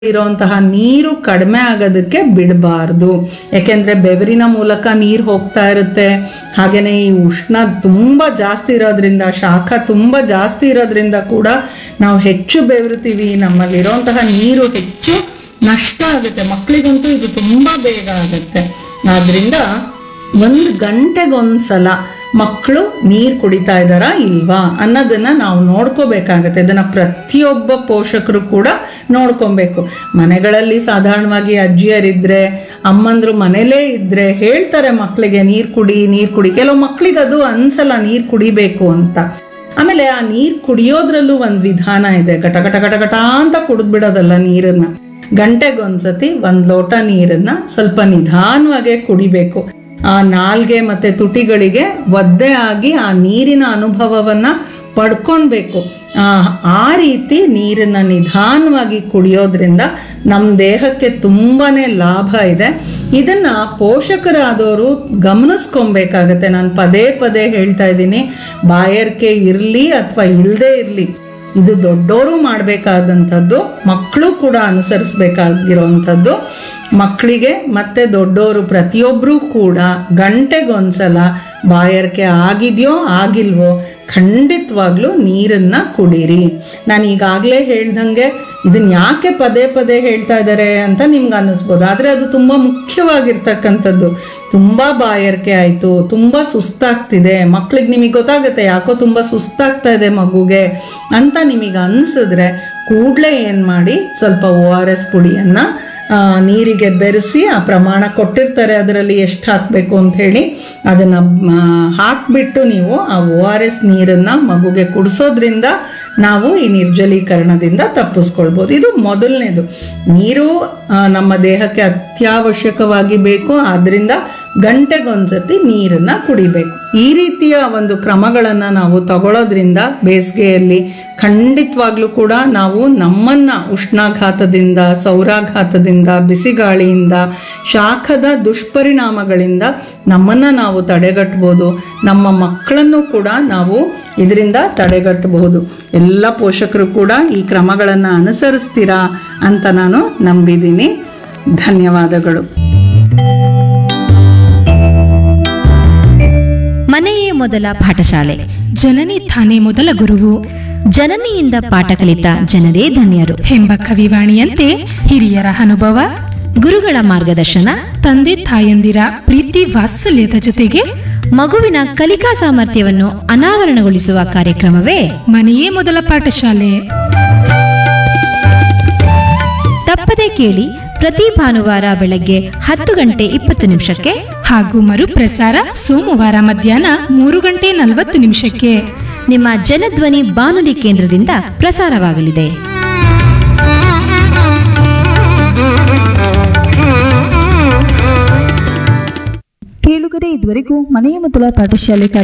ಇರುವಂತಹ ನೀರು ಕಡಿಮೆ ಆಗೋದಕ್ಕೆ ಬಿಡಬಾರ್ದು. ಯಾಕೆಂದ್ರೆ ಬೆವರಿನ ಮೂಲಕ ನೀರು ಹೋಗ್ತಾ ಇರುತ್ತೆ. ಹಾಗೇನೆ ಈ ಉಷ್ಣ ತುಂಬ ಜಾಸ್ತಿ ಇರೋದ್ರಿಂದ, ಶಾಖ ತುಂಬ ಜಾಸ್ತಿ ಇರೋದ್ರಿಂದ ಕೂಡ ನಾವು ಹೆಚ್ಚು ಬೆವರ್ತೀವಿ. ನಮ್ಮಲ್ಲಿರುವಂತಹ ನೀರು ಹೆಚ್ಚು ನಷ್ಟ ಆಗುತ್ತೆ. ಮಕ್ಕಳಿಗಂತೂ ಇದು ತುಂಬ ಬೇಗ ಆಗುತ್ತೆ. ಆದ್ರಿಂದ 1 ಗಂಟೆಗೊಂದ್ಸಲ ಮಕ್ಕಳು ನೀರು ಕುಡಿತಾ ಇದ್ದಾರಾ ಇಲ್ವಾ ಅನ್ನೋದನ್ನ ನಾವು ನೋಡ್ಕೋಬೇಕಾಗತ್ತೆ. ಇದನ್ನ ಪ್ರತಿಯೊಬ್ಬ ಪೋಷಕರು ಕೂಡ ನೋಡ್ಕೊಬೇಕು. ಮನೆಗಳಲ್ಲಿ ಸಾಧಾರಣವಾಗಿ ಅಜ್ಜಿಯರಿದ್ರೆ, ಅಮ್ಮಂದ್ರು ಮನೇಲೇ ಇದ್ರೆ ಹೇಳ್ತಾರೆ ಮಕ್ಕಳಿಗೆ ನೀರು ಕುಡಿ. ಕೆಲವು ಮಕ್ಕಳಿಗೆ ಅದು ಅನ್ಸಲ್ಲ ನೀರು ಕುಡಿಬೇಕು ಅಂತ. ಆಮೇಲೆ ಆ ನೀರು ಕುಡಿಯೋದ್ರಲ್ಲೂ ಒಂದು ವಿಧಾನ ಇದೆ. ಗಟ ಗಟ ಗಟ ಗಟ ಅಂತ ಕುಡಿದ್ಬಿಡೋದಲ್ಲ ನೀರನ್ನ. ಗಂಟೆಗೊಂದ್ಸತಿ 1 ಲೋಟ ನೀರನ್ನ ಸ್ವಲ್ಪ ನಿಧಾನವಾಗೇ ಕುಡಿಬೇಕು. ಆ ನಾಲ್ಗೆ ಮತ್ತೆ ತುಟಿಗಳಿಗೆ ಒದ್ದೆ ಆಗಿ ಆ ನೀರಿನ ಅನುಭವವನ್ನ ಪಡ್ಕೊಳ್ಬೇಕು. ಆ ರೀತಿ ನೀರನ್ನ ನಿಧಾನವಾಗಿ ಕುಡಿಯೋದ್ರಿಂದ ನಮ್ಮ ದೇಹಕ್ಕೆ ತುಂಬಾನೇ ಲಾಭ ಇದೆ. ಇದನ್ನ ಪೋಷಕರಾದವರು ಗಮನಿಸ್ಕೊಬೇಕಾಗತ್ತೆ. ನಾನು ಪದೇ ಪದೇ ಹೇಳ್ತಾ ಇದ್ದೀನಿ, ಬಾಯಾರಿಕೆ ಇರಲಿ ಅಥವಾ ಇಲ್ಲದೆ ಇರಲಿ, ಇದು ದೊಡ್ಡವರು ಮಾಡಬೇಕಾದಂಥದ್ದು, ಮಕ್ಕಳು ಕೂಡ ಅನುಸರಿಸಬೇಕಾಗಿರುವಂಥದ್ದು. ಮಕ್ಕಳಿಗೆ ಮತ್ತೆ ದೊಡ್ಡವರು ಪ್ರತಿಯೊಬ್ಬರೂ ಕೂಡ ಗಂಟೆಗೊಂದ್ಸಲ ಬಾಯಾರಿಕೆ ಆಗಿದೆಯೋ ಆಗಿಲ್ವೋ ಖಂಡಿತವಾಗ್ಲೂ ನೀರನ್ನು ಕುಡೀರಿ. ನಾನು ಈಗಾಗಲೇ ಹೇಳ್ದಂಗೆ ಇದನ್ನ ಯಾಕೆ ಪದೇ ಪದೇ ಹೇಳ್ತಾ ಇದ್ದಾರೆ ಅಂತ ನಿಮ್ಗೆ ಅನ್ನಿಸ್ಬೋದು. ಆದರೆ ಅದು ತುಂಬ ಮುಖ್ಯವಾಗಿರ್ತಕ್ಕಂಥದ್ದು. ತುಂಬ ಬಾಯಾರಿಕೆ ಆಯಿತು, ತುಂಬ ಸುಸ್ತಾಗ್ತಿದೆ, ಮಕ್ಳಿಗೆ ನಿಮಗೆ ಗೊತ್ತಾಗುತ್ತೆ ಯಾಕೋ ತುಂಬ ಸುಸ್ತಾಗ್ತಾ ಇದೆ ಮಗುಗೆ ಅಂತ ನಿಮಗೆ ಅನಿಸಿದ್ರೆ ಕೂಡಲೇ ಏನು ಮಾಡಿ, ಸ್ವಲ್ಪ ORS ಪುಡಿಯನ್ನು ನೀರಿಗೆ ಬೆರೆಸಿ, ಆ ಪ್ರಮಾಣ ಕೊಟ್ಟಿರ್ತಾರೆ ಅದರಲ್ಲಿ ಎಷ್ಟು ಹಾಕಬೇಕು ಅಂತ ಹೇಳಿ, ಅದನ್ನು ಹಾಕಿಬಿಟ್ಟು ನೀವು ಆ ORS ನೀರನ್ನು ಮಗುಗೆ ಕುಡಿಸೋದ್ರಿಂದ ನಾವು ಈ ನಿರ್ಜಲೀಕರಣದಿಂದ ತಪ್ಪಿಸ್ಕೊಳ್ಬೋದು. ಇದು ಮೊದಲನೇದು. ನೀರು ನಮ್ಮ ದೇಹಕ್ಕೆ ಅತ್ಯವಶ್ಯಕವಾಗಿ ಬೇಕು. ಆದ್ದರಿಂದ ಗಂಟೆಗೊಂದ್ಸತಿ ನೀರನ್ನು ಕುಡಿಬೇಕು. ಈ ರೀತಿಯ ಒಂದು ಕ್ರಮಗಳನ್ನು ನಾವು ತಗೊಳ್ಳೋದ್ರಿಂದ ಬೇಸಿಗೆಯಲ್ಲಿ ಖಂಡಿತವಾಗ್ಲೂ ಕೂಡ ನಾವು ನಮ್ಮನ್ನು ಉಷ್ಣಾಘಾತದಿಂದ, ಸೌರಾಘಾತದಿಂದ, ಬಿಸಿಗಾಳಿಯಿಂದ, ಶಾಖದ ದುಷ್ಪರಿಣಾಮಗಳಿಂದ ನಮ್ಮನ್ನು ನಾವು ತಡೆಗಟ್ಟಬಹುದು. ನಮ್ಮ ಮಕ್ಕಳನ್ನು ಕೂಡ ನಾವು ಇದರಿಂದ ತಡೆಗಟ್ಟಬಹುದು. ಎಲ್ಲ ಪೋಷಕರು ಕೂಡ ಈ ಕ್ರಮಗಳನ್ನು ಅನುಸರಿಸ್ತೀರಾ ಅಂತ ನಾನು ನಂಬಿದ್ದೀನಿ. ಧನ್ಯವಾದಗಳು. ಮನೆಯೇ ಮೊದಲ ಪಾಠಶಾಲೆ, ಜನನಿ ತಾನೇ ಮೊದಲ ಗುರುವು, ಜನನಿಯಿಂದ ಪಾಠ ಕಲಿತ ಜನರೇ ಧನ್ಯರು ಎಂಬ ಕವಿವಾಣಿಯಂತೆ ಹಿರಿಯರ ಅನುಭವ, ಗುರುಗಳ ಮಾರ್ಗದರ್ಶನ, ತಂದೆ ತಾಯಂದಿರ ಪ್ರೀತಿ ವಾತ್ಸಲ್ಯದ ಜೊತೆಗೆ ಮಗುವಿನ ಕಲಿಕಾ ಸಾಮರ್ಥ್ಯವನ್ನು ಅನಾವರಣಗೊಳಿಸುವ ಕಾರ್ಯಕ್ರಮವೇ ಮನೆಯೇ ಮೊದಲ ಪಾಠಶಾಲೆ. ತಪ್ಪದೆ ಕೇಳಿ, ಪ್ರತಿ ಭಾನುವಾರ ಬೆಳಗ್ಗೆ 10:20 ಹಾಗೂ ಮರುಪ್ರಸಾರ ಸೋಮವಾರ ಮಧ್ಯಾಹ್ನ 3:40 ನಿಮ್ಮ ಜನಧ್ವನಿ ಬಾನುಲಿ ಕೇಂದ್ರದಿಂದ ಪ್ರಸಾರವಾಗಲಿದೆ. ಕೇಳುಗರೆ, ಇದುವರೆಗೂ ಮನೆಯ ಮೊದಲ ಪಾಠಶಾಲೆ